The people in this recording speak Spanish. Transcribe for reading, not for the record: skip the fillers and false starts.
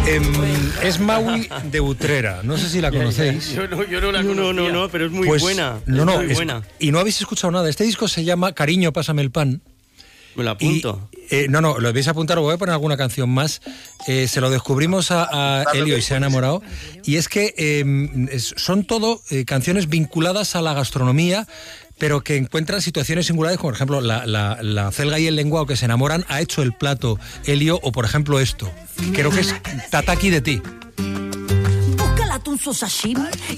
Es Maui de Utrera, no sé si la conocéis. Yo no la conocía. No, pero es muy buena. Muy buena. Y no habéis escuchado nada. Este disco se llama Cariño, pásame el pan. Me lo apunto. No, lo debéis apuntar, o voy a poner alguna canción más. Se lo descubrimos a Elio y se ha enamorado. Y es que son todo canciones vinculadas a la gastronomía, pero que encuentran situaciones singulares, como por ejemplo la celga y el lenguao que se enamoran, ha hecho el plato Elio, o por ejemplo esto, creo que es Tataki de ti. Busca el atún sashimi